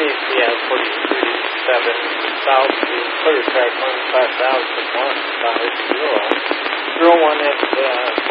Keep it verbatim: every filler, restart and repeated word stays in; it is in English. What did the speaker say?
yeah, forty-three seven south to clear track one five thousand one five zero. Zero one at uh,